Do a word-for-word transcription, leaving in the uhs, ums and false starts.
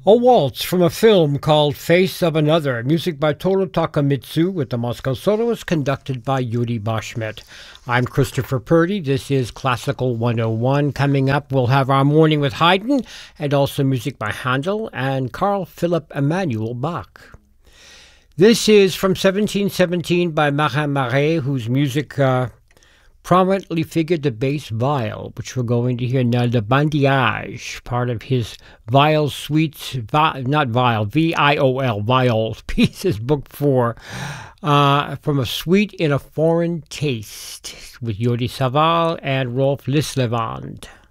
A waltz from a film called Face of Another, music by Toru Takamitsu with the Moscow Soloist conducted by Yuri Bashmet. I'm Christopher Purdy. This is Classical one oh one. Coming up, we'll have our morning with Haydn and also music by Handel and Carl Philipp Emanuel Bach. This is from seventeen seventeen by Marin Marais, whose music uh, prominently figured the bass viol, which we're going to hear now, the Bandillage, part of his viol suites, vi, not viol, V I O L, viols, pieces, book four, uh, from a suite in a foreign taste with Jordi Savall and Rolf Lislevand.